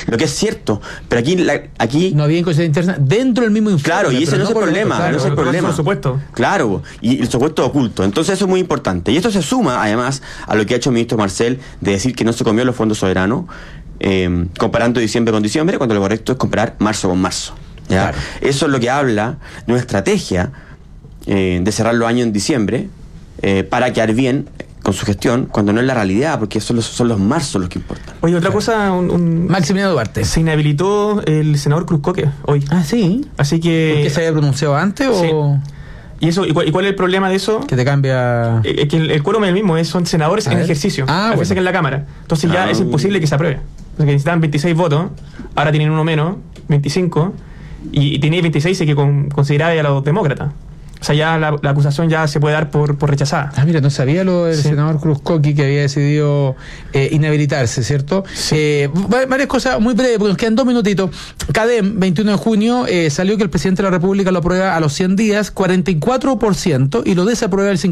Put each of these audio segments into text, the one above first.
lo que es cierto, pero aquí no había inconsistencia interna dentro del mismo informe. Claro, y ese no es el problema, claro, no es el problema. Por supuesto. Claro, y el supuesto oculto. Entonces eso es muy importante. Y esto se suma, además, a lo que ha hecho el ministro Marcel de decir que no se comió los fondos soberanos, comparando diciembre con diciembre, cuando lo correcto es comparar marzo con marzo. ¿Ya? Claro. Eso es lo que habla de una estrategia de cerrar los años en diciembre para quedar bien con su gestión, cuando no es la realidad, porque son los marzos los que importan. Oye, otra cosa, Maximiliano Duarte. Se inhabilitó el senador Cruzcoque hoy. Ah, sí. Así que... ¿Por qué se había pronunciado antes o...? Sí. ¿Y cuál es el problema de eso? Que te cambia... que el quórum es el mismo, son senadores en ejercicio, a veces que en la Cámara. Entonces ya es imposible que se apruebe. Porque necesitaban 26 votos, ahora tienen uno menos, 25, y tenía 26 y que consideraba a los demócratas. O sea, ya la acusación ya se puede dar por rechazada. Ah, mira, no sabía lo del senador Cruzcoque que había decidido inhabilitarse, ¿cierto? Sí. Varias cosas muy breves, porque nos quedan 2 minutitos. CADEM, 21 de junio, salió que el presidente de la República lo aprueba a los 100 días, 44%, y lo desaprueba el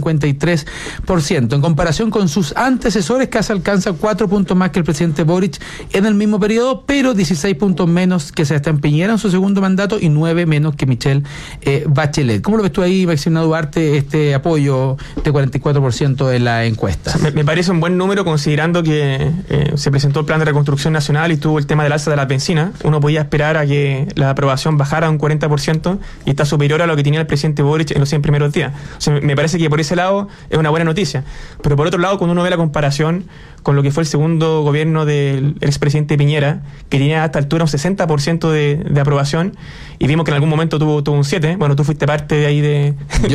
53%. En comparación con sus antecesores, Kast alcanza 4 puntos más que el presidente Boric en el mismo periodo, pero 16 puntos menos que Sebastián Piñera en su segundo mandato y 9 menos que Michelle Bachelet. ¿Cómo lo ves tú ahí, Maximiliano Duarte, este apoyo de 44% en la encuesta? Me parece un buen número, considerando que se presentó el plan de reconstrucción nacional y tuvo el tema del alza de las bencinas. Uno podía esperar a que la aprobación bajara a un 40% y está superior a lo que tenía el presidente Boric en los 100 primeros días. O sea, me parece que por ese lado es una buena noticia. Pero por otro lado, cuando uno ve la comparación con lo que fue el segundo gobierno del expresidente Piñera, que tenía a esta altura un 60% de aprobación, y vimos que en algún momento tuvo un 7%. Bueno, tú fuiste parte de ahí de...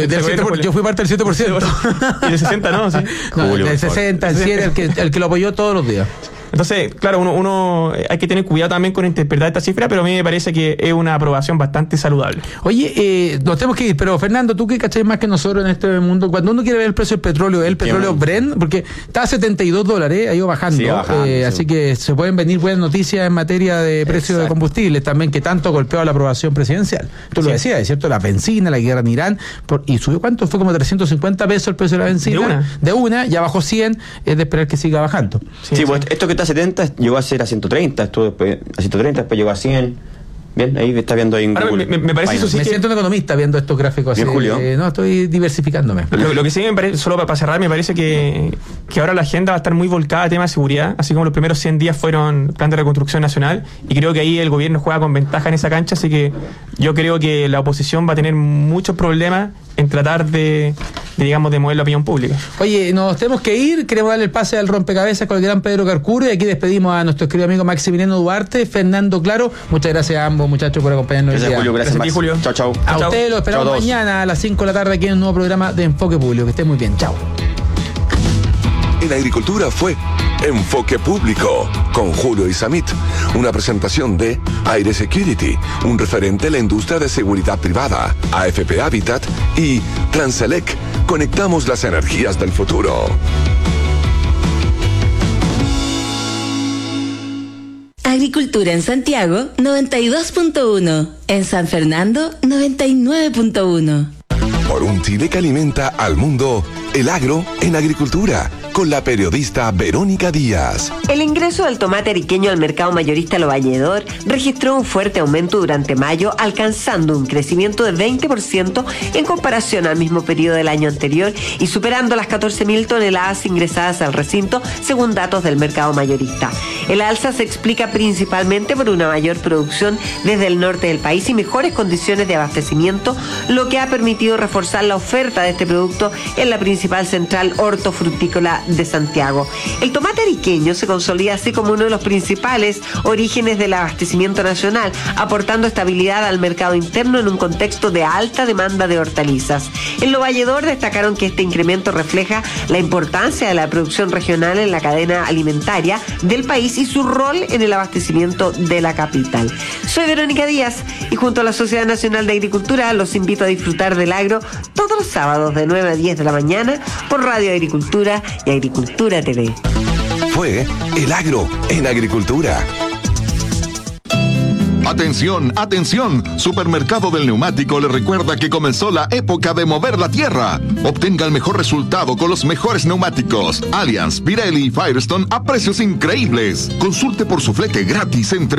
Yo fui parte del 7%. Y del 60%, ¿no? Sí. No, del 60%, el 100%, el que lo apoyó todos los días. Entonces, claro, uno hay que tener cuidado también con interpretar esta cifra, pero a mí me parece que es una aprobación bastante saludable. Oye, nos tenemos que ir, pero Fernando, tú que cachai más que nosotros en este mundo, cuando uno quiere ver el precio del petróleo, el petróleo Brent, porque está a $72, ha ido bajando, sí, así que se pueden venir buenas noticias en materia de precio de combustibles también, que tanto golpeó a la aprobación presidencial. Tú lo decías, ¿cierto? La benzina, la guerra en Irán, y subió ¿cuánto? Fue como $350 el precio de la benzina. De una, ya bajó 100, es de esperar que siga bajando. Sí, pues esto que a 70 llegó a ser a 130, estuvo después a 130, después llegó a 100. Bien, ahí está viendo ahí en Google. Me parece eso sí. Me siento un economista viendo estos gráficos así. Julio. No, estoy diversificándome. Lo que sí me parece, solo para cerrar, me parece que ahora la agenda va a estar muy volcada a temas de seguridad, así como los primeros 100 días fueron plan de reconstrucción nacional, y creo que ahí el gobierno juega con ventaja en esa cancha, así que yo creo que la oposición va a tener muchos problemas en tratar de mover la opinión pública. Oye, nos tenemos que ir, queremos darle el pase al rompecabezas con el gran Pedro Carcuro, y aquí despedimos a nuestro querido amigo Maximiliano Duarte, Fernando Claro. Muchas gracias a ambos, muchachos, por acompañarnos hoy día. Julio, gracias Julio. Chao. A ustedes lo esperamos mañana a las 5 de la tarde aquí en un nuevo programa de Enfoque Público. Que estén muy bien. Chao. En Agricultura fue Enfoque Público con Julio Isamit, una presentación de Aire Security, un referente en la industria de seguridad privada, AFP Habitat y Transelec. Conectamos las energías del futuro. Agricultura en Santiago, 92.1. En San Fernando, 99.1. Por un Chile que alimenta al mundo, el agro en agricultura, con la periodista Verónica Díaz. El ingreso del tomate ariqueño al mercado mayorista Lo Valledor registró un fuerte aumento durante mayo, alcanzando un crecimiento de 20% en comparación al mismo periodo del año anterior y superando las 14.000 toneladas ingresadas al recinto, según datos del mercado mayorista. El alza se explica principalmente por una mayor producción desde el norte del país y mejores condiciones de abastecimiento, lo que ha permitido reforzar la oferta de este producto en la principal central hortofrutícola de Santiago. El tomate ariqueño se consolida así como uno de los principales orígenes del abastecimiento nacional, aportando estabilidad al mercado interno en un contexto de alta demanda de hortalizas. En Lo Valledor destacaron que este incremento refleja la importancia de la producción regional en la cadena alimentaria del país y su rol en el abastecimiento de la capital. Soy Verónica Díaz y junto a la Sociedad Nacional de Agricultura los invito a disfrutar del agro todos los sábados de 9 a 10 de la mañana por Radio Agricultura y Agricultura TV. Fue El Agro en Agricultura. Atención, atención, Supermercado del Neumático le recuerda que comenzó la época de mover la tierra. Obtenga el mejor resultado con los mejores neumáticos Allianz, Pirelli y Firestone a precios increíbles. Consulte por su flete gratis entre